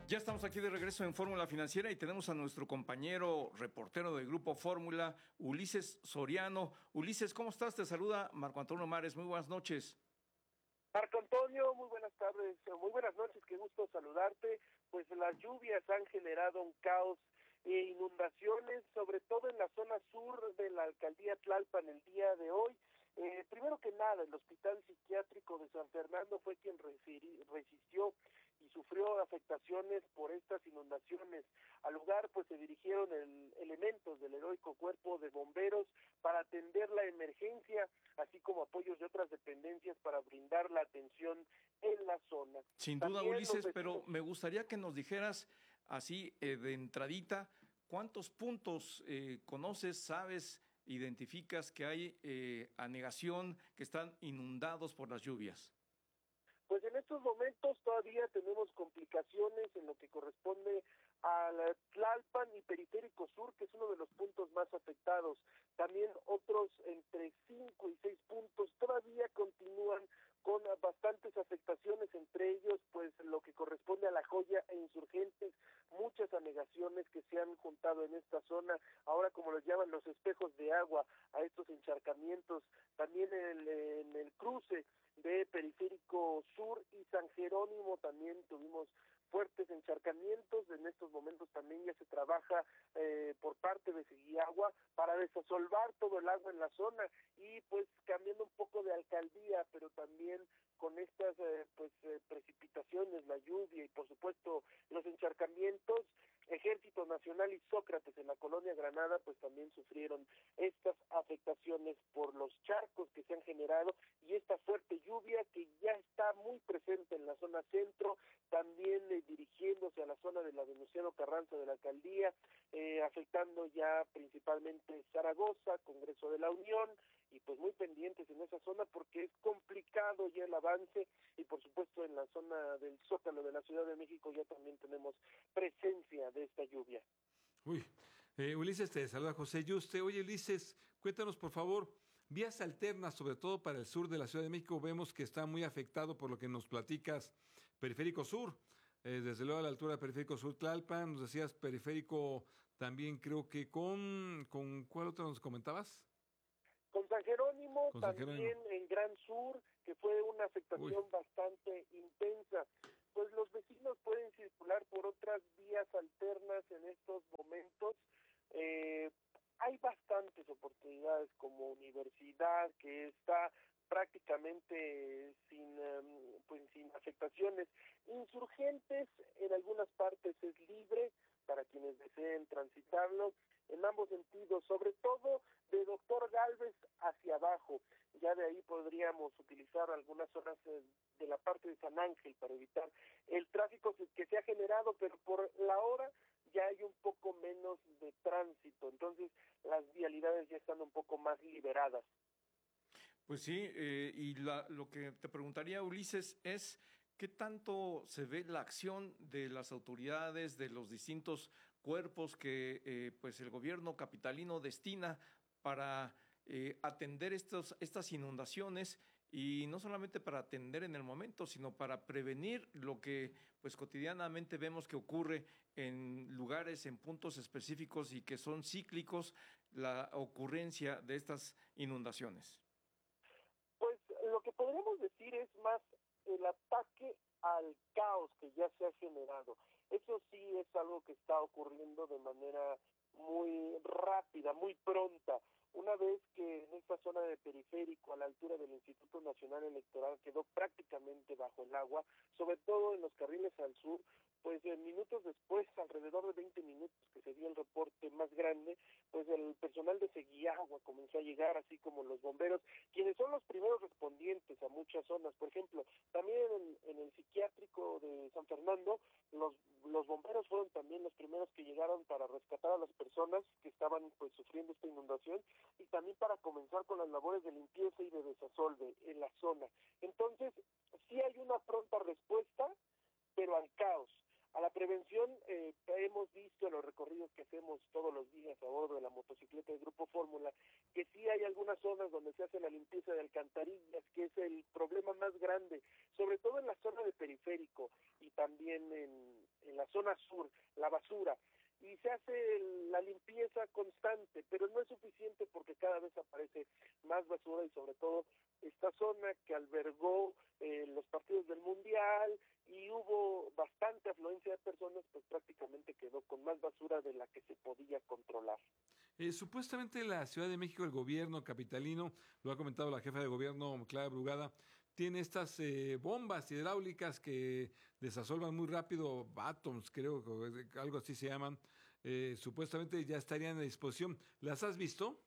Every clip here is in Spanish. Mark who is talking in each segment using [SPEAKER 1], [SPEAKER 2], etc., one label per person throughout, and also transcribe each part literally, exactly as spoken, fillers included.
[SPEAKER 1] Ya estamos aquí de regreso en Fórmula Financiera y tenemos a nuestro compañero reportero del Grupo Fórmula, Ulises Soriano. Ulises, ¿cómo estás? Te saluda Marco Antonio Mares. Muy buenas noches.
[SPEAKER 2] Marco Antonio, muy buenas tardes, muy buenas noches, qué gusto saludarte. Pues las lluvias han generado un caos e inundaciones, sobre todo en la zona sur de la alcaldía Tlalpan el día de hoy. Eh, primero que nada, el Hospital Psiquiátrico de San Fernando fue quien refiri, resistió y sufrió afectaciones por estas inundaciones. Al lugar pues se dirigieron el, elementos del heroico cuerpo de bomberos para atender la emergencia, así como apoyos de otras dependencias para brindar la atención en la zona.
[SPEAKER 1] Sin duda, También Ulises, vecinos... pero me gustaría que nos dijeras así eh, de entradita, ¿cuántos puntos eh, conoces, sabes, identificas que hay eh, anegación, que están inundados por las lluvias?
[SPEAKER 2] Pues en estos momentos todavía tenemos complicaciones en lo que corresponde al Tlalpan y Periférico Sur, que es uno de los puntos más afectados. También otros entre cinco y seis puntos todavía continúan con bastantes afectaciones, entre ellos pues lo que corresponde a La Joya e Insurgentes, muchas anegaciones que se han juntado en esta zona, ahora como los llaman los espejos de agua, a estos encharcamientos, también en el, en el cruce de Periférico Sur y San Jerónimo también tuvimos fuertes encharcamientos. En estos momentos también ya se trabaja eh, por parte de Seguiagua para desasolvar todo el agua en la zona y pues cambiando un poco de alcaldía, pero también con estas eh, pues eh, precipitaciones, la lluvia y por supuesto los encharcamientos, Ejército Nacional y Sócrates en la colonia Granada pues también sufrieron estas afectaciones por los charcos que se han generado y esta fuerte lluvia que ya está muy presente en la zona centro, también eh, dirigiéndose a la zona de la Venustiano Carranza de la alcaldía, eh, afectando ya principalmente Zaragoza, Congreso de la Unión, y pues muy pendientes en esa zona porque es complicado ya el avance y por supuesto en la zona del Zócalo de la Ciudad de México ya también tenemos presencia de esta lluvia.
[SPEAKER 3] Uy, eh, Ulises, te saluda José Yuste. Oye, Ulises, cuéntanos por favor, vías alternas, sobre todo para el sur de la Ciudad de México, vemos que está muy afectado por lo que nos platicas, Periférico Sur, eh, desde luego a la altura de Periférico Sur Tlalpan, nos decías Periférico también creo que con, ¿con cuál otro nos comentabas?
[SPEAKER 2] Con San Jerónimo,
[SPEAKER 3] Con San
[SPEAKER 2] también
[SPEAKER 3] Jerónimo.
[SPEAKER 2] en Gran Sur, que fue una afectación
[SPEAKER 3] Uy.
[SPEAKER 2] bastante intensa. Pues los vecinos pueden circular por otras vías alternas en estos momentos. Eh, hay bastantes oportunidades como Universidad, que está prácticamente sin um, pues sin afectaciones. Insurgentes en algunas partes es libre para quienes deseen transitarlo en ambos sentidos, sobre todo de Doctor Gálvez hacia abajo. Ya de ahí podríamos utilizar algunas zonas de la parte de San Ángel para evitar el tráfico que se ha generado, pero por la hora ya hay un poco menos de tránsito, entonces las vialidades ya están un poco más liberadas.
[SPEAKER 1] Pues sí, eh, y la, lo que te preguntaría, Ulises, es ¿qué tanto se ve la acción de las autoridades, de los distintos cuerpos que eh, pues el gobierno capitalino destina para eh, atender estos, estas inundaciones y no solamente para atender en el momento, sino para prevenir lo que pues cotidianamente vemos que ocurre en lugares, en puntos específicos y que son cíclicos, la ocurrencia de estas inundaciones?
[SPEAKER 2] Pues lo que podríamos decir es más el ataque al caos que ya se ha generado. Eso sí es algo que está ocurriendo de manera muy rápida, muy pronta. Una vez que en esta zona de periférico, a la altura del Instituto Nacional Electoral, quedó prácticamente bajo el agua, sobre todo en los carriles al sur, pues en minutos después, alrededor de veinte minutos que se dio el reporte más grande, pues el personal de Seguiagua comenzó a llegar, así como los bomberos, quienes son los primeros respondientes a muchas zonas. Por ejemplo, también en, en el psiquiátrico de San Fernando, los los bomberos fueron también los primeros que llegaron para rescatar a las personas que estaban pues sufriendo esta inundación y también para comenzar con las labores de limpieza y de desasolve en la zona. Entonces, sí hay una pronta respuesta, pero al caos. A la prevención, eh, hemos visto en los recorridos que hacemos todos los días a bordo de la motocicleta del Grupo Fórmula, que sí hay algunas zonas donde se hace la limpieza de alcantarillas, que es el problema más grande, sobre todo en la zona de periférico y también en, en la zona sur, la basura. Y se hace la limpieza constante, pero no es suficiente porque cada vez aparece más basura y sobre todo esta zona que albergó eh, los partidos del Mundial y hubo bastante afluencia de personas, pues prácticamente quedó con más basura de la que se podía controlar.
[SPEAKER 3] Eh, supuestamente la Ciudad de México, el gobierno capitalino, lo ha comentado la jefa de gobierno, Clara Brugada, tiene estas eh, bombas hidráulicas que desasolvan muy rápido, Batoms, creo que algo así se llaman, eh, supuestamente ya estarían a disposición. ¿Las has visto?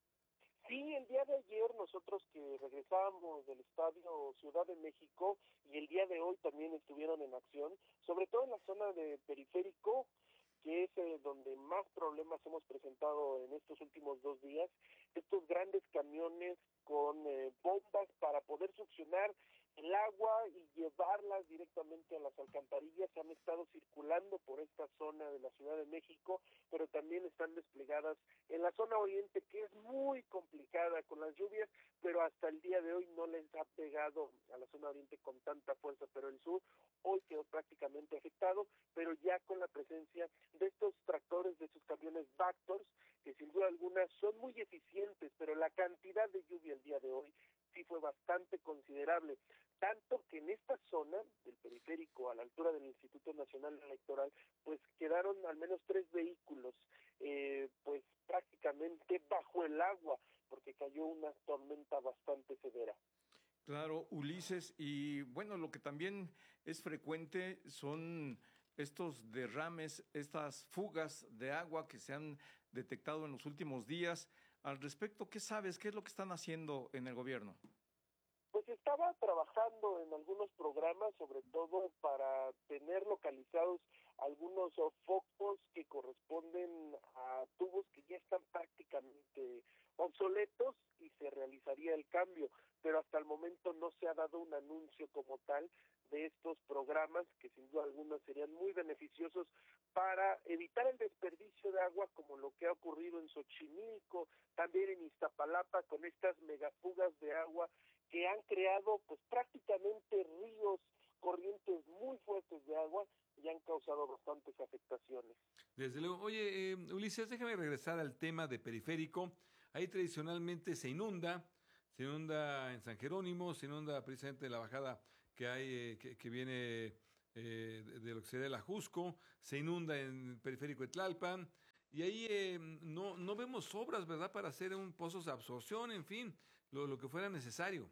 [SPEAKER 2] Sí, el día de ayer nosotros que regresábamos del Estadio Ciudad de México y el día de hoy también estuvieron en acción, sobre todo en la zona de periférico, que es eh, donde más problemas hemos presentado en estos últimos dos días, estos grandes camiones con eh, bombas para poder succionar el agua y llevarlas directamente a las alcantarillas, han estado circulando por esta zona de la Ciudad de México, pero también están desplegadas en la zona oriente, que es muy complicada con las lluvias, pero hasta el día de hoy no les ha pegado a la zona oriente con tanta fuerza, pero el sur hoy quedó prácticamente afectado, pero ya con la presencia de estos tractores, de estos camiones Vactors, que sin duda alguna son muy eficientes, pero la cantidad de lluvia el día de hoy sí fue bastante considerable, tanto que en esta zona del periférico, a la altura del Instituto Nacional Electoral, pues quedaron al menos tres vehículos, eh, pues prácticamente bajo el agua, porque cayó una tormenta bastante severa.
[SPEAKER 1] Claro, Ulises, y bueno, lo que también es frecuente son estos derrames, estas fugas de agua que se han detectado en los últimos días. Al respecto, ¿qué sabes? ¿Qué es lo que están haciendo en el gobierno?
[SPEAKER 2] Pues estaba trabajando en algunos programas, sobre todo para tener localizados algunos oh, focos que corresponden a tubos que ya están prácticamente obsoletos y se realizaría el cambio, pero hasta el momento no se ha dado un anuncio como tal de estos programas que sin duda alguna serían muy beneficiosos para evitar el desperdicio de agua como lo que ha ocurrido en Xochimilco, también en Iztapalapa con estas megafugas de agua que han creado pues prácticamente ríos, corrientes muy fuertes de agua y han causado bastantes afectaciones.
[SPEAKER 3] Desde luego. Oye, eh, Ulises, déjame regresar al tema de periférico. Ahí tradicionalmente se inunda, se inunda en San Jerónimo, se inunda precisamente la bajada que hay, eh, que, que viene eh, de, de lo que sería el Ajusco, se inunda en el periférico de Tlalpan, y ahí eh, no, no vemos obras, ¿verdad?, para hacer un pozos de absorción, en fin, lo, lo que fuera necesario.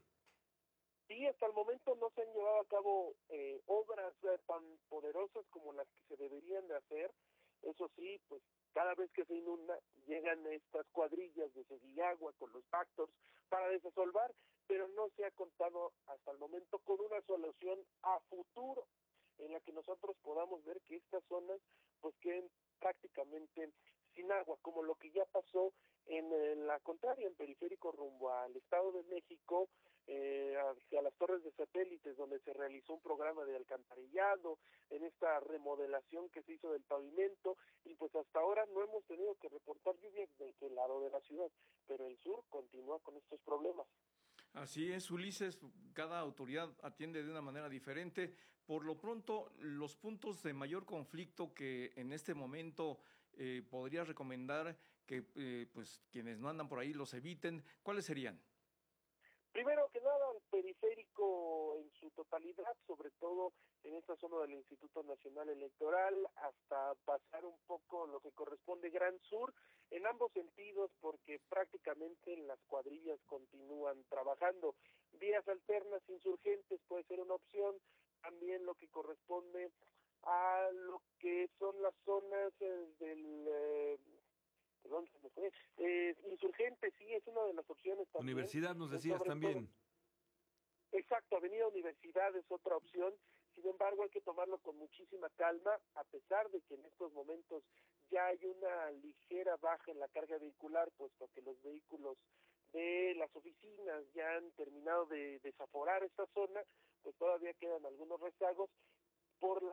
[SPEAKER 2] Sí, hasta el momento no se han llevado a cabo eh, obras eh, tan poderosas como las que se deberían de hacer. Eso sí, pues cada vez que se inunda llegan estas cuadrillas de Seguillagua con los Vactors para desasolvar, pero no se ha contado hasta el momento con una solución a futuro en la que nosotros podamos ver que estas zonas pues queden prácticamente sin agua, como lo que ya pasó en eh, la contraria, en periférico rumbo al Estado de México, eh, hacia las torres de satélites, donde se realizó un programa de alcantarillado, en esta remodelación que se hizo del pavimento, y pues hasta ahora no hemos tenido que reportar lluvias de aquel lado de la ciudad, pero el sur continúa con estos problemas.
[SPEAKER 1] Así es, Ulises, cada autoridad atiende de una manera diferente. Por lo pronto, los puntos de mayor conflicto que en este momento eh, podrías recomendar que eh, pues quienes no andan por ahí los eviten, ¿cuáles serían?
[SPEAKER 2] Primero que nada, el periférico en su totalidad, sobre todo en esta zona del Instituto Nacional Electoral, hasta pasar un poco lo que corresponde Gran Sur, en ambos sentidos, porque prácticamente las cuadrillas continúan trabajando. Vías alternas, insurgentes puede ser una opción, también lo que corresponde a lo que son las zonas eh, del... Eh, Perdón, se me fue. Eh, insurgente, sí, es una de las opciones también.
[SPEAKER 3] Universidad, nos decías también.
[SPEAKER 2] Todo. Exacto, Avenida Universidad es otra opción. Sin embargo, hay que tomarlo con muchísima calma, a pesar de que en estos momentos ya hay una ligera baja en la carga vehicular, puesto que los vehículos de las oficinas ya han terminado de desaforar esta zona, pues todavía quedan algunos rezagos por la baja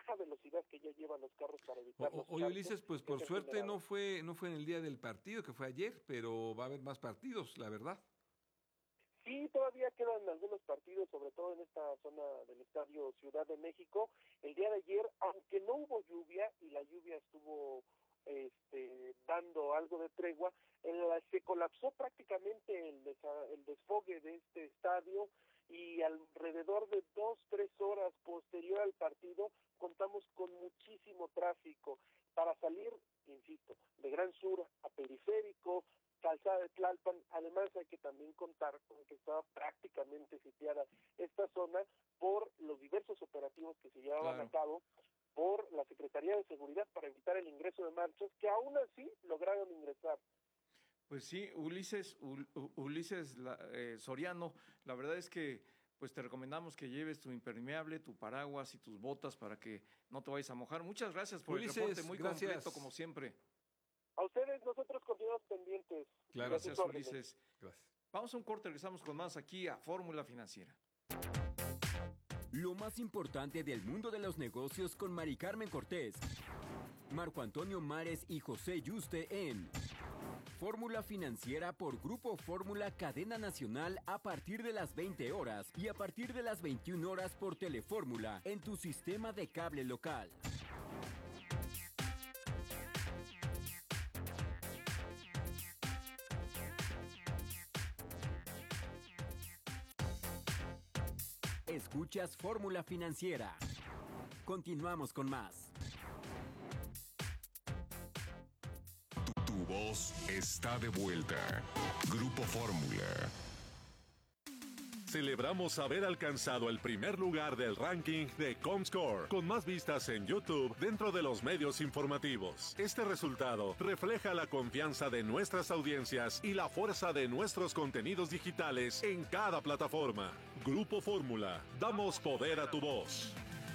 [SPEAKER 2] baja velocidad que ya llevan los carros para evitar
[SPEAKER 3] O,
[SPEAKER 2] los
[SPEAKER 3] oye, Ulises, pues por suerte
[SPEAKER 2] generado.
[SPEAKER 3] no fue no fue en el día del partido, que fue ayer, pero va a haber más partidos, la verdad.
[SPEAKER 2] Sí, todavía quedan algunos partidos, sobre todo en esta zona del Estadio Ciudad de México. El día de ayer, aunque no hubo lluvia y la lluvia estuvo este, dando algo de tregua, en la, se colapsó prácticamente el, desa, el desfogue de este estadio y alrededor de dos, tres horas posterior al partido contamos con muchísimo tráfico para salir, insisto, de Gran Sur a Periférico, Calzada de Tlalpan. Además hay que también contar con que estaba prácticamente sitiada esta zona por los diversos operativos que se llevaban
[SPEAKER 1] Claro.
[SPEAKER 2] a cabo por la Secretaría de Seguridad para evitar el ingreso de marchas, que aún así lograron ingresar.
[SPEAKER 1] Pues sí, Ulises, Ul- U- Ulises la- eh, Soriano, la verdad es que pues te recomendamos que lleves tu impermeable, tu paraguas y tus botas para que no te vayas a mojar. Muchas gracias por
[SPEAKER 3] Ulises,
[SPEAKER 1] el reporte, muy
[SPEAKER 3] gracias.
[SPEAKER 1] completo como siempre.
[SPEAKER 2] A ustedes, nosotros continuamos pendientes.
[SPEAKER 3] Claro.
[SPEAKER 2] Y a sus
[SPEAKER 1] Gracias,
[SPEAKER 2] órdenes.
[SPEAKER 1] Ulises.
[SPEAKER 3] Gracias.
[SPEAKER 1] Vamos a un corte, regresamos con más aquí a Fórmula Financiera.
[SPEAKER 4] Lo más importante del mundo de los negocios con Mari Carmen Cortés, Marco Antonio Mares y José Yuste en Fórmula Financiera por Grupo Fórmula Cadena Nacional a partir de las veinte horas y a partir de las veintiuna horas por Telefórmula en tu sistema de cable local. Escuchas Fórmula Financiera. Continuamos con más.
[SPEAKER 5] Tu voz está de vuelta. Grupo Fórmula.
[SPEAKER 6] Celebramos haber alcanzado el primer lugar del ranking de Comscore, con más vistas en YouTube dentro de los medios informativos. Este resultado refleja la confianza de nuestras audiencias y la fuerza de nuestros contenidos digitales en cada plataforma. Grupo Fórmula, damos poder a tu voz.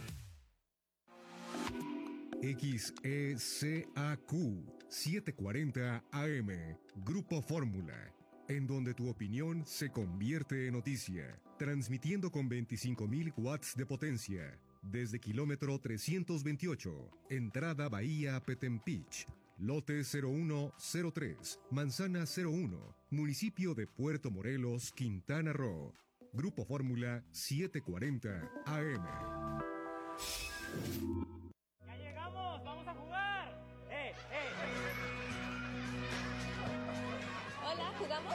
[SPEAKER 7] X E C A Q setecientos cuarenta A M, Grupo Fórmula, en donde tu opinión se convierte en noticia, transmitiendo con veinticinco mil watts de potencia, desde kilómetro trescientos veintiocho, entrada Bahía Petempich, lote cero uno cero tres, manzana cero uno, municipio de Puerto Morelos, Quintana Roo. Grupo Fórmula setecientos cuarenta A M.
[SPEAKER 8] ¡Ya llegamos! ¡Vamos a jugar! ¡Eh, eh!
[SPEAKER 9] Hola, ¿jugamos?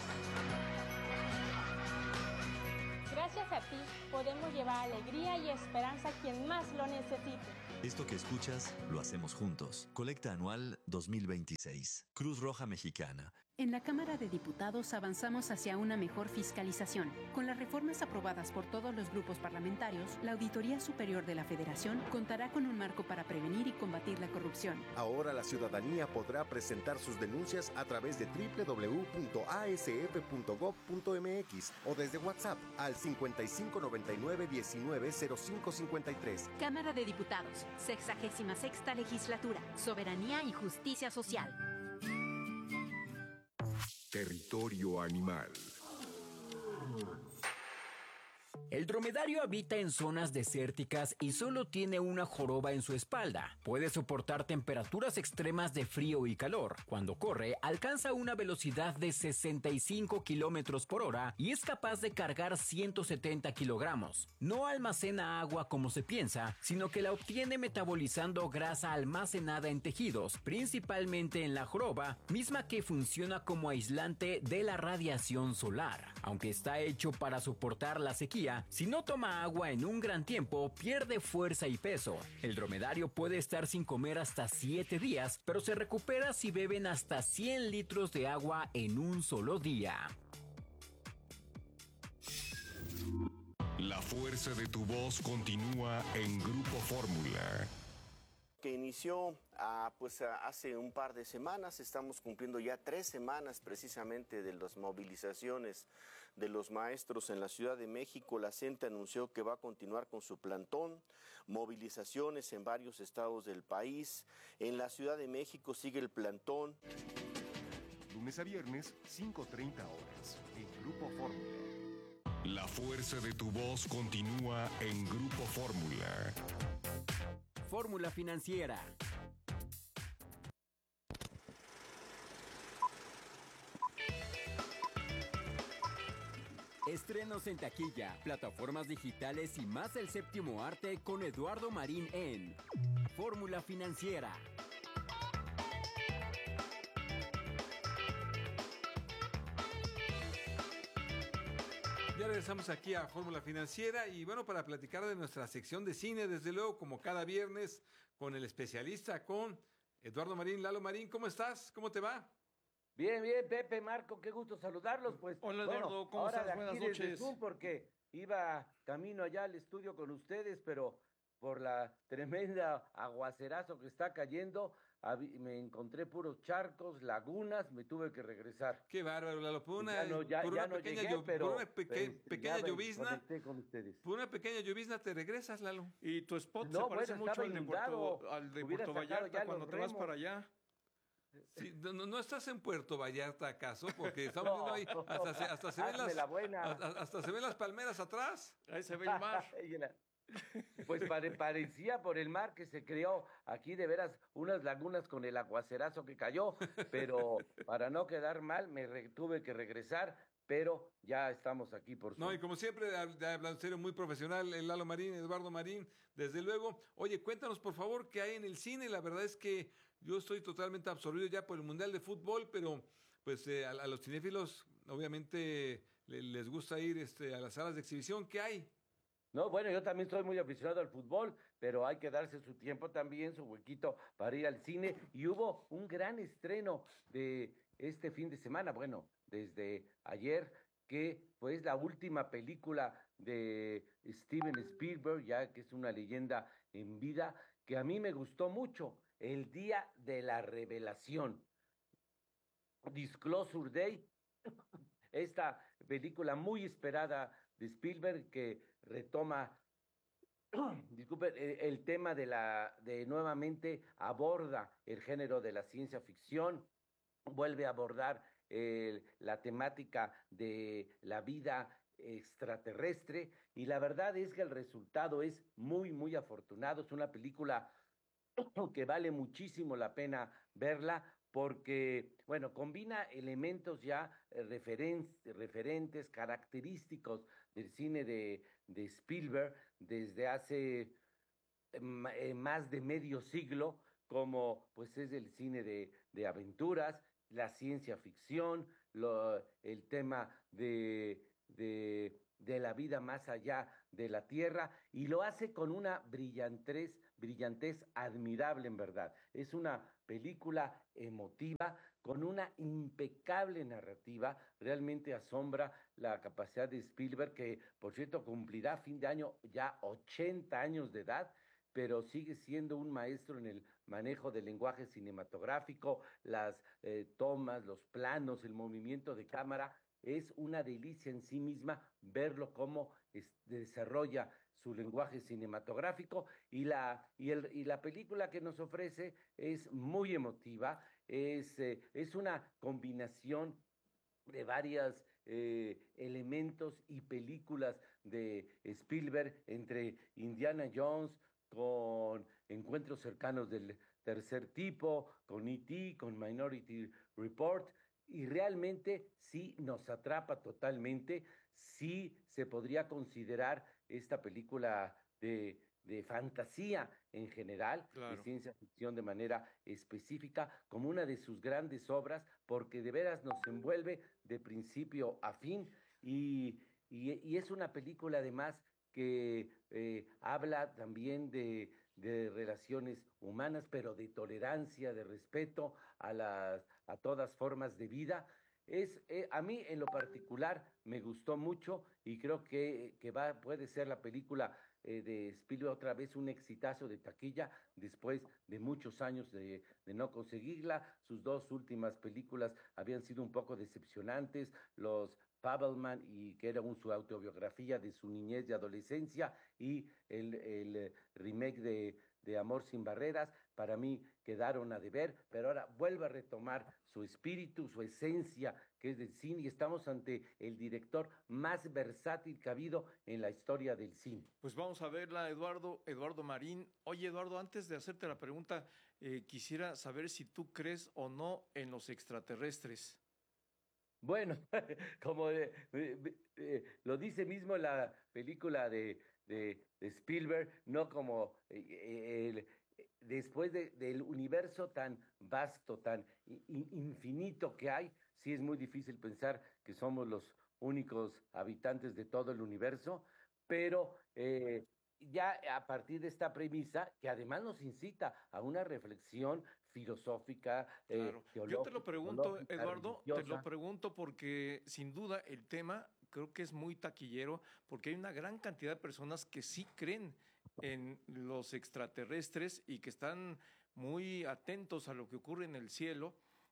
[SPEAKER 9] Gracias a ti podemos llevar alegría y esperanza a quien más lo necesite.
[SPEAKER 10] Esto que escuchas lo hacemos juntos. Colecta anual dos mil veintiséis. Cruz Roja Mexicana.
[SPEAKER 11] En la Cámara de Diputados avanzamos hacia una mejor fiscalización. Con las reformas aprobadas por todos los grupos parlamentarios, la Auditoría Superior de la Federación contará con un marco para prevenir y combatir la corrupción.
[SPEAKER 12] Ahora la ciudadanía podrá presentar sus denuncias a través de doble u doble u doble u punto a s f punto gob punto m x o desde WhatsApp al cincuenta y cinco noventa y nueve diecinueve cero cinco cincuenta y tres.
[SPEAKER 11] Cámara de Diputados, sexagésima sexta legislatura, soberanía y justicia social.
[SPEAKER 7] Territorio animal.
[SPEAKER 4] El dromedario habita en zonas desérticas y solo tiene una joroba en su espalda. Puede soportar temperaturas extremas de frío y calor. Cuando corre, alcanza una velocidad de sesenta y cinco kilómetros por hora y es capaz de cargar ciento setenta kilogramos. No almacena agua como se piensa, sino que la obtiene metabolizando grasa almacenada en tejidos, principalmente en la joroba, misma que funciona como aislante de la radiación solar. Aunque está hecho para soportar la sequía, si no toma agua en un gran tiempo, pierde fuerza y peso. El dromedario puede estar sin comer hasta siete días, pero se recupera si beben hasta cien litros de agua en un solo día.
[SPEAKER 5] La fuerza de tu voz continúa en Grupo Fórmula.
[SPEAKER 13] Que inició ah, pues ah, hace un par de semanas, estamos cumpliendo ya tres semanas precisamente de las movilizaciones de los maestros en la Ciudad de México. La C E N T E anunció que va a continuar con su plantón, movilizaciones en varios estados del país. En la Ciudad de México sigue el plantón.
[SPEAKER 7] Lunes a viernes, cinco treinta horas, en Grupo Fórmula.
[SPEAKER 5] La fuerza de tu voz continúa en Grupo Fórmula.
[SPEAKER 4] Fórmula Financiera. Estrenos en taquilla, plataformas digitales y más del séptimo arte con Eduardo Marín en Fórmula Financiera.
[SPEAKER 3] Ya regresamos aquí a Fórmula Financiera y bueno, para platicar de nuestra sección de cine, desde luego, como cada viernes, con el especialista, con Eduardo Marín. Lalo Marín, ¿cómo estás? ¿Cómo te va?
[SPEAKER 14] Bien, bien, Pepe, Marco, qué gusto saludarlos. Pues,
[SPEAKER 1] hola, Eduardo,
[SPEAKER 14] bueno,
[SPEAKER 1] ¿cómo
[SPEAKER 14] ahora
[SPEAKER 1] estás?
[SPEAKER 14] de
[SPEAKER 1] Buenas
[SPEAKER 14] aquí desde
[SPEAKER 1] noches.
[SPEAKER 14] Zoom porque iba camino allá al estudio con ustedes, pero por la tremenda aguacerazo que está cayendo, me encontré puros charcos, lagunas, me tuve que regresar.
[SPEAKER 3] Qué bárbaro, Lalo. Por una,
[SPEAKER 14] ya no, ya,
[SPEAKER 3] por
[SPEAKER 14] ya
[SPEAKER 3] una
[SPEAKER 14] no
[SPEAKER 3] pequeña,
[SPEAKER 14] llegué,
[SPEAKER 3] llo-
[SPEAKER 14] pero,
[SPEAKER 3] por una peque-
[SPEAKER 14] pero
[SPEAKER 3] pequeña
[SPEAKER 14] ya me
[SPEAKER 3] llovizna,
[SPEAKER 14] conecté con ustedes.
[SPEAKER 3] por una pequeña llovizna te regresas, Lalo.
[SPEAKER 1] Y tu spot
[SPEAKER 14] No,
[SPEAKER 1] se parece
[SPEAKER 14] bueno,
[SPEAKER 1] mucho
[SPEAKER 14] estaba
[SPEAKER 1] al de
[SPEAKER 14] inundado.
[SPEAKER 1] Puerto, al de
[SPEAKER 14] Hubiera
[SPEAKER 1] Puerto
[SPEAKER 14] sacado
[SPEAKER 1] Vallarta
[SPEAKER 14] ya
[SPEAKER 1] cuando
[SPEAKER 14] los
[SPEAKER 1] te vas
[SPEAKER 14] remos.
[SPEAKER 1] para allá.
[SPEAKER 3] Sí, no, no- no estás en Puerto Vallarta, ¿acaso? Porque estamos viendo ahí, hasta se, hasta se ven
[SPEAKER 14] Hazme
[SPEAKER 3] las,
[SPEAKER 14] la buena.
[SPEAKER 3] hasta, hasta se ven las palmeras atrás.
[SPEAKER 1] Ahí se ve el mar.
[SPEAKER 14] Pues pare- parecía por el mar que se creó aquí de veras unas lagunas con el aguacerazo que cayó, pero para no quedar mal me re- tuve que regresar, pero ya estamos aquí por
[SPEAKER 3] No,
[SPEAKER 14] Zoom.
[SPEAKER 3] y como siempre, hab- de hablando en serio, muy profesional, el Lalo Marín, Eduardo Marín, desde luego. Oye, cuéntanos, por favor, qué hay en el cine. La verdad es que yo estoy totalmente absorbido ya por el Mundial de Fútbol, pero pues eh, a, a los cinéfilos, obviamente, le- les gusta ir este, a las salas de exhibición. ¿Qué hay?
[SPEAKER 14] No, bueno, yo también soy muy aficionado al fútbol, pero hay que darse su tiempo también, su huequito para ir al cine. Y hubo un gran estreno de este fin de semana, bueno, desde ayer, que pues la última película de Steven Spielberg, ya que es una leyenda en vida, que a mí me gustó mucho, El Día de la Revelación. Disclosure Day, esta película muy esperada de Spielberg que retoma, disculpen, el, el tema de la, de nuevamente aborda el género de la ciencia ficción, vuelve a abordar eh, la temática de la vida extraterrestre y la verdad es que el resultado es muy, muy afortunado. Es una película que vale muchísimo la pena verla porque, bueno, combina elementos ya eh, referen referentes, característicos del cine de, de Spielberg desde hace eh, más de medio siglo, como pues es el cine de, de aventuras, la ciencia ficción, lo, el tema de, de, de la vida más allá de la Tierra, y lo hace con una brillantez, brillantez admirable en verdad. Es una película emotiva, con una impecable narrativa, realmente asombra la capacidad de Spielberg, que por cierto cumplirá a fin de año ya ochenta años de edad, pero sigue siendo un maestro en el manejo del lenguaje cinematográfico, las eh, tomas, los planos, el movimiento de cámara. Es una delicia en sí misma verlo cómo es, desarrolla su lenguaje cinematográfico y la, y, el, y la película que nos ofrece es muy emotiva, es, eh, es una combinación de varios eh, elementos y películas de Spielberg, entre Indiana Jones, con Encuentros cercanos del tercer tipo, con E T, con Minority Report, y realmente sí nos atrapa totalmente, sí se podría considerar esta película de, de fantasía en general,
[SPEAKER 1] Claro.
[SPEAKER 14] de ciencia ficción de manera específica, como una de sus grandes obras, porque de veras nos envuelve de principio a fin, y, y, y es una película además que eh, habla también de, de relaciones humanas, pero de tolerancia, de respeto a, las, a todas formas de vida. Es, eh, a mí en lo particular me gustó mucho y creo que, que va, puede ser la película eh, de Spielberg otra vez un exitazo de taquilla después de muchos años de, de no conseguirla. Sus dos últimas películas habían sido un poco decepcionantes, los Fabelman, y que era un, su autobiografía de su niñez y adolescencia, y el, el remake de, de Amor sin Barreras, para mí quedaron a deber, pero ahora vuelve a retomar su espíritu, su esencia, que es del cine, y estamos ante el director más versátil que ha habido en la historia del cine.
[SPEAKER 1] Pues vamos a verla, Eduardo, Eduardo Marín. Oye, Eduardo, antes de hacerte la pregunta, eh, quisiera saber si tú crees o no en los extraterrestres.
[SPEAKER 14] Bueno, como eh, eh, eh, lo dice mismo la película de, de, de Spielberg, no como eh, el, después de, del universo tan vasto, tan in, infinito que hay, sí es muy difícil pensar que somos los únicos habitantes de todo el universo, pero eh, ya a partir de esta premisa, que además nos incita a una reflexión filosófica, eh,
[SPEAKER 1] Claro.
[SPEAKER 14] teológica.
[SPEAKER 1] Yo te lo pregunto,
[SPEAKER 14] teológica,
[SPEAKER 1] Eduardo, te lo
[SPEAKER 14] religiosa.
[SPEAKER 1] pregunto porque sin duda el tema creo que es muy taquillero, porque hay una gran cantidad de personas que sí creen en los extraterrestres y que están muy atentos a lo que ocurre en el cielo.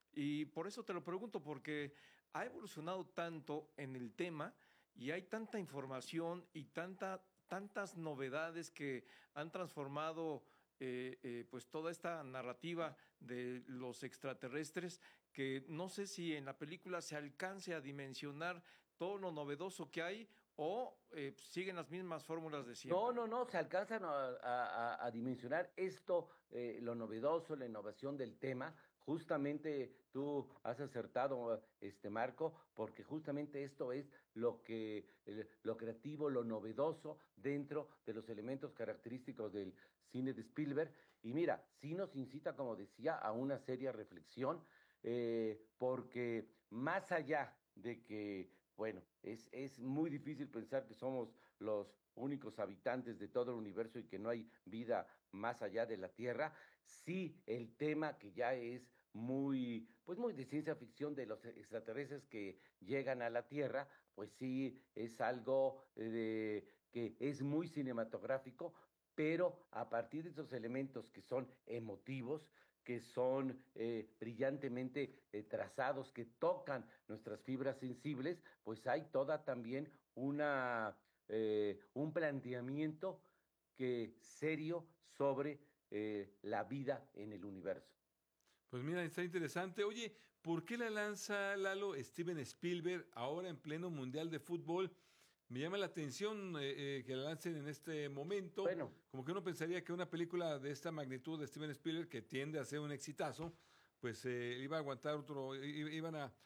[SPEAKER 1] Y por eso te lo pregunto, porque ha evolucionado tanto en el tema y hay tanta información y tanta, tantas novedades que han transformado eh, eh, pues toda esta narrativa de los extraterrestres, que no sé si en la película se alcance a dimensionar todo lo novedoso que hay o eh, siguen las mismas fórmulas de siempre.
[SPEAKER 14] No, no, no, se alcanzan a, a- a dimensionar esto, eh, lo novedoso, la innovación del tema. Justamente tú has acertado, este Marco, porque justamente esto es lo que, eh, lo creativo, lo novedoso dentro de los elementos característicos del cine de Spielberg. Y mira, sí nos incita, como decía, a una seria reflexión, eh, porque más allá de que, bueno, es, es muy difícil pensar que somos los únicos habitantes de todo el universo y que no hay vida más allá de la Tierra, sí el tema que ya es muy, pues muy de ciencia ficción de los extraterrestres que llegan a la Tierra, pues sí es algo eh, de, que es muy cinematográfico, pero a partir de esos elementos que son emotivos, que son eh, brillantemente eh, trazados, que tocan nuestras fibras sensibles, pues hay toda también una, eh, un planteamiento que, serio sobre eh, la vida en el universo.
[SPEAKER 3] Pues mira, está interesante. Oye, ¿por qué la lanza Lalo Steven Spielberg ahora en pleno Mundial de Fútbol? Me llama la atención eh, eh, que la lancen en este momento.
[SPEAKER 14] Bueno.
[SPEAKER 3] Como que uno pensaría que una película de esta magnitud de Steven Spielberg, que tiende a ser un exitazo, pues eh, iba a aguantar otro, i- iban a,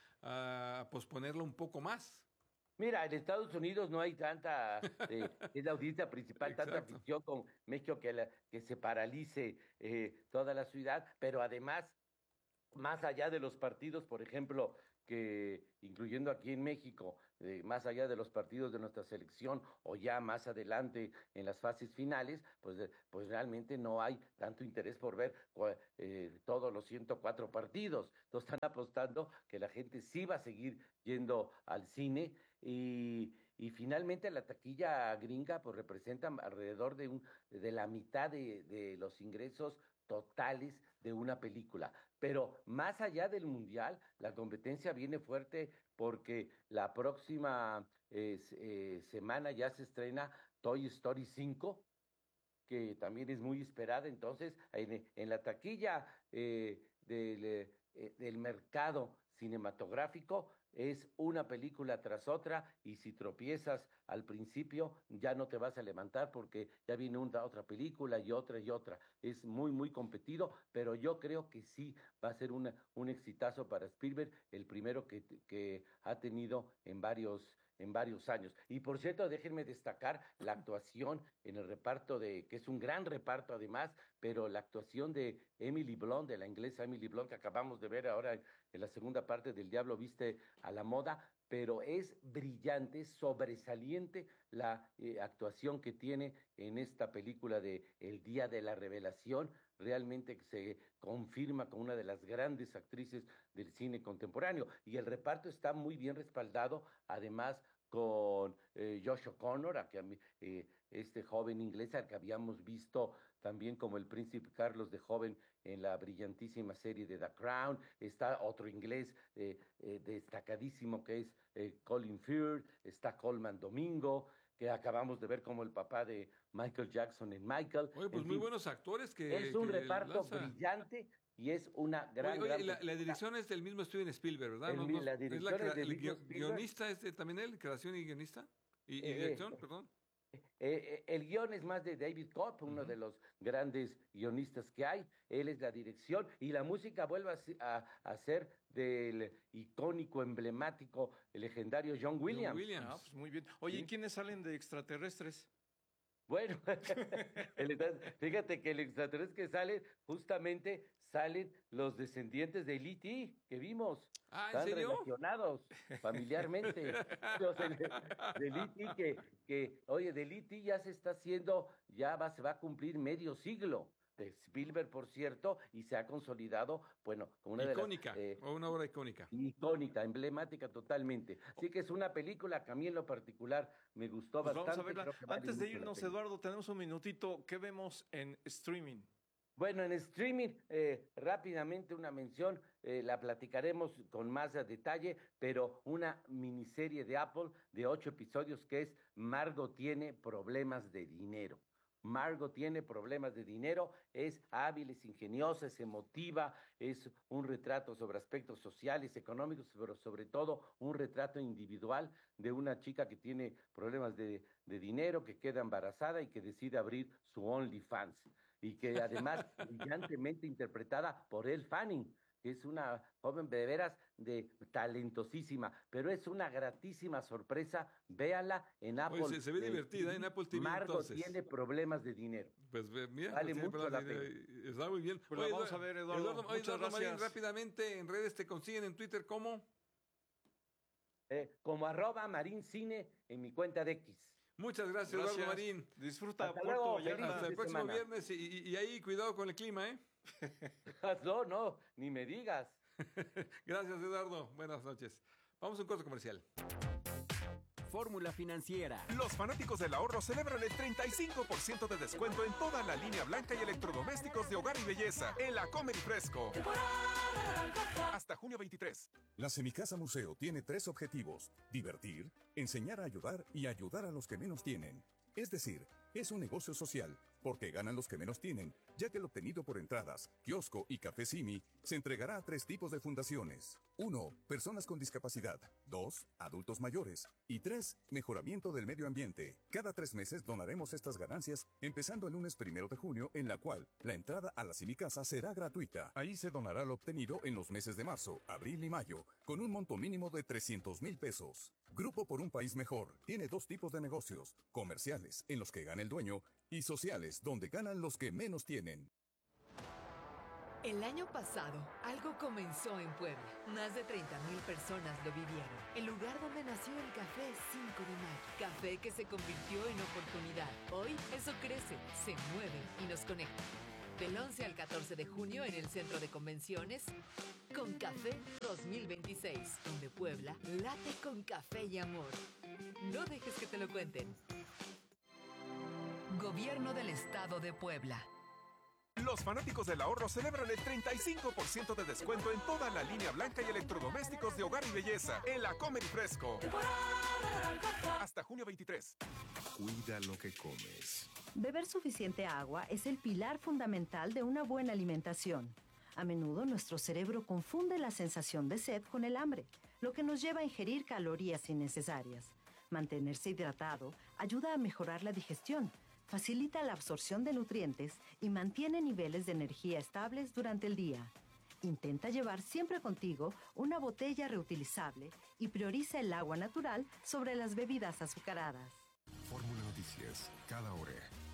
[SPEAKER 3] a posponerla un poco más.
[SPEAKER 14] Mira, en Estados Unidos no hay tanta, eh, es la audiencia principal, tanta
[SPEAKER 3] Exacto.
[SPEAKER 14] afición con México que, la- que se paralice eh, toda la ciudad, pero además, más allá de los partidos, por ejemplo, que incluyendo aquí en México, eh, más allá de los partidos de nuestra selección o ya más adelante en las fases finales, pues, eh, pues realmente no hay tanto interés por ver cua- eh, todos los ciento cuatro partidos. Entonces están apostando que la gente sí va a seguir yendo al cine y, y finalmente la taquilla gringa pues representa alrededor de, un, de la mitad de, de los ingresos totales de una película. Pero más allá del mundial, la competencia viene fuerte porque la próxima eh, eh, semana ya se estrena Toy Story cinco, que también es muy esperada. Entonces, en, en la taquilla eh, del, eh, del mercado cinematográfico es una película tras otra y si tropiezas al principio ya no te vas a levantar porque ya viene una otra película y otra y otra. Es muy, muy competido, pero yo creo que sí va a ser una, un exitazo para Spielberg, el primero que, que ha tenido en varios en varios años. Y por cierto, déjenme destacar la actuación en el reparto de, que es un gran reparto además, pero la actuación de Emily Blunt, de la inglesa Emily Blunt, que acabamos de ver ahora en, en la segunda parte del Diablo Viste a la Moda, pero es brillante, sobresaliente la eh, actuación que tiene en esta película de El Día de la Revelación. Realmente se confirma como una de las grandes actrices del cine contemporáneo. Y el reparto está muy bien respaldado, además con eh, Josh O'Connor, a que, eh, este joven inglés al que habíamos visto también como el príncipe Carlos de joven en la brillantísima serie de The Crown. Está otro inglés eh, eh, destacadísimo que es eh, Colin Firth, está Colman Domingo, que acabamos de ver como el papá de Michael Jackson en Michael.
[SPEAKER 3] Oye, pues
[SPEAKER 14] en
[SPEAKER 3] muy
[SPEAKER 14] fin,
[SPEAKER 3] buenos actores que
[SPEAKER 14] es un
[SPEAKER 3] que
[SPEAKER 14] reparto
[SPEAKER 3] lanza.
[SPEAKER 14] brillante y es una gran,
[SPEAKER 3] Oye, oye,
[SPEAKER 14] gran
[SPEAKER 3] la, la
[SPEAKER 14] película.
[SPEAKER 3] dirección es del mismo Steven Spielberg, ¿verdad?
[SPEAKER 14] El
[SPEAKER 3] No-
[SPEAKER 14] mi-
[SPEAKER 3] no-
[SPEAKER 14] la
[SPEAKER 3] es
[SPEAKER 14] dirección es
[SPEAKER 3] crea-
[SPEAKER 14] de
[SPEAKER 3] el
[SPEAKER 14] mismo
[SPEAKER 3] guio-
[SPEAKER 14] Spielberg.
[SPEAKER 3] guionista es de- también él, creación y guionista. Y, y
[SPEAKER 14] Eh,
[SPEAKER 3] dirección,
[SPEAKER 14] eh,
[SPEAKER 3] perdón.
[SPEAKER 14] Eh, eh, el guión es más de David Kopp, uno de los grandes guionistas que hay. Él es la dirección y la música vuelve a, se- a- a ser del icónico, emblemático, legendario John Williams.
[SPEAKER 3] John Williams.
[SPEAKER 1] Ah, pues muy bien. Oye, ¿y
[SPEAKER 14] Sí.
[SPEAKER 1] quiénes salen de extraterrestres?
[SPEAKER 14] Bueno, el extra- fíjate que el extraterrestre que sale, justamente salen los descendientes de E T que vimos.
[SPEAKER 3] Ah, ¿en
[SPEAKER 14] Están
[SPEAKER 3] serio?
[SPEAKER 14] relacionados familiarmente. Los del, del E T que, que, oye, del E T ya se está haciendo, ya va, se va a cumplir medio siglo. De Spielberg, por cierto, y se ha consolidado, bueno, como una
[SPEAKER 3] Icónica,
[SPEAKER 14] de las... eh,
[SPEAKER 3] o una obra icónica.
[SPEAKER 14] icónica, emblemática totalmente. Así que es una película que a mí en lo particular me gustó
[SPEAKER 1] Pues
[SPEAKER 14] bastante.
[SPEAKER 1] vamos a verla.
[SPEAKER 14] creo que vale
[SPEAKER 1] Antes de
[SPEAKER 14] mucho la
[SPEAKER 1] irnos,
[SPEAKER 14] pena.
[SPEAKER 1] Eduardo, tenemos un minutito. ¿Qué vemos en streaming?
[SPEAKER 14] Bueno, en streaming, eh, rápidamente una mención, eh, la platicaremos con más a detalle, pero una miniserie de Apple de ocho episodios que es Margot tiene problemas de dinero. Margot tiene problemas de dinero, es hábil, es ingeniosa, es emotiva, es un retrato sobre aspectos sociales, económicos, pero sobre todo un retrato individual de una chica que tiene problemas de, de dinero, que queda embarazada y que decide abrir su OnlyFans. Y que además brillantemente interpretada por Elle Fanning, que es una joven de veras de talentosísima, pero es una gratísima sorpresa. Véala en Apple.
[SPEAKER 3] Oye, se, se ve
[SPEAKER 14] eh,
[SPEAKER 3] divertida ¿eh? en Apple T V.
[SPEAKER 14] Margot
[SPEAKER 3] entonces.
[SPEAKER 14] tiene problemas de dinero.
[SPEAKER 3] Pues ve- mira,
[SPEAKER 14] Vale
[SPEAKER 3] pues tiene
[SPEAKER 14] mucho
[SPEAKER 3] problemas
[SPEAKER 14] la
[SPEAKER 3] de dinero. Está muy bien.
[SPEAKER 1] Pues la
[SPEAKER 3] Oye,
[SPEAKER 1] vamos a ver, Eduardo.
[SPEAKER 3] oye,
[SPEAKER 1] Muchas
[SPEAKER 3] Eduardo Marín,
[SPEAKER 1] gracias.
[SPEAKER 3] rápidamente, en redes te consiguen en Twitter, ¿cómo?
[SPEAKER 14] Eh, como arroba marincine en mi cuenta de X.
[SPEAKER 3] Muchas gracias,
[SPEAKER 1] Gracias.
[SPEAKER 3] Eduardo Marín.
[SPEAKER 1] Disfruta
[SPEAKER 14] Hasta
[SPEAKER 1] Puerto
[SPEAKER 14] luego,
[SPEAKER 1] Vallarta.
[SPEAKER 14] feliz
[SPEAKER 3] Hasta el
[SPEAKER 14] de
[SPEAKER 3] próximo
[SPEAKER 14] semana.
[SPEAKER 3] viernes y, y- y ahí cuidado con el clima, ¿eh?
[SPEAKER 14] No, no, ni me digas.
[SPEAKER 3] Gracias, Eduardo. Buenas noches. Vamos a un corte comercial.
[SPEAKER 4] Fórmula Financiera.
[SPEAKER 15] Los fanáticos del ahorro celebran el treinta y cinco por ciento de descuento en toda la línea blanca y electrodomésticos de hogar y belleza en la Comer y Fresco. Hasta junio veintitrés.
[SPEAKER 16] La Semicasa Museo tiene tres objetivos: divertir, enseñar a ayudar y ayudar a los que menos tienen. Es decir, es un negocio social, porque ganan los que menos tienen, ya que el obtenido por entradas, kiosco y café Simi se entregará a tres tipos de fundaciones. uno. Personas con discapacidad. dos. Adultos mayores. Y tres. Mejoramiento del medio ambiente. Cada tres meses donaremos estas ganancias, empezando el lunes primero de junio, en la cual la entrada a la Semicasa será gratuita. Ahí se donará lo obtenido en los meses de marzo, abril y mayo, con un monto mínimo de trescientos mil pesos. Grupo por un País Mejor tiene dos tipos de negocios: comerciales, en los que gana el dueño, y sociales, donde ganan los que menos tienen.
[SPEAKER 17] El año pasado, algo comenzó en Puebla. Más de treinta mil personas lo vivieron. El lugar donde nació el café cinco de mayo. Café que se convirtió en oportunidad. Hoy eso crece, se mueve y nos conecta. Del once al catorce de junio en el Centro de Convenciones, Con Café dos mil veintiséis, donde Puebla late con café y amor. No dejes que te lo cuenten. Gobierno del Estado de Puebla.
[SPEAKER 15] Los fanáticos del ahorro celebran el treinta y cinco por ciento de descuento en toda la línea blanca y electrodomésticos de hogar y belleza en la Comer y Fresco. Hasta junio veintitrés.
[SPEAKER 7] Cuida lo que comes.
[SPEAKER 18] Beber suficiente agua es el pilar fundamental de una buena alimentación. A menudo nuestro cerebro confunde la sensación de sed con el hambre, lo que nos lleva a ingerir calorías innecesarias. Mantenerse hidratado ayuda a mejorar la digestión, facilita la absorción de nutrientes y mantiene niveles de energía estables durante el día. Intenta llevar siempre contigo una botella reutilizable y prioriza el agua natural sobre las bebidas azucaradas.
[SPEAKER 7] Fórmula Noticias, cada hora.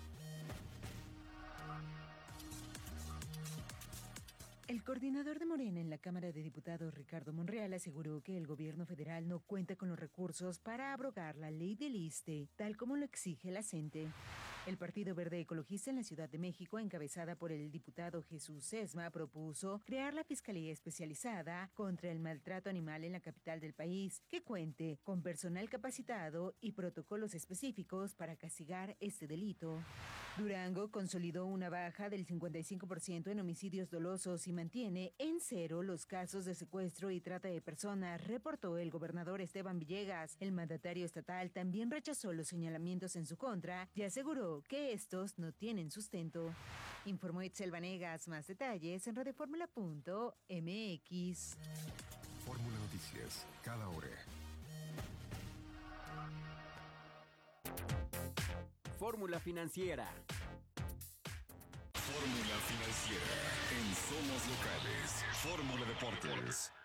[SPEAKER 19] El coordinador de Morena en la Cámara de Diputados, Ricardo Monreal, aseguró que el gobierno federal no cuenta con los recursos para abrogar la ley del I S S S T E, tal como lo exige la C E N T E. El Partido Verde Ecologista en la Ciudad de México, encabezada por el diputado Jesús Sesma, propuso crear la Fiscalía Especializada contra el Maltrato Animal en la capital del país, que cuente con personal capacitado y protocolos específicos para castigar este delito. Durango consolidó una baja del cincuenta y cinco por ciento en homicidios dolosos y mantiene en cero los casos de secuestro y trata de personas, reportó el gobernador Esteban Villegas. El mandatario estatal también rechazó los señalamientos en su contra y aseguró que estos no tienen sustento. Informó Itzel Vanegas. Más detalles en radioformula punto m x.
[SPEAKER 5] Fórmula Noticias, cada hora.
[SPEAKER 4] Fórmula Financiera.
[SPEAKER 5] Fórmula Financiera en Somos Locales. Fórmula Deportes.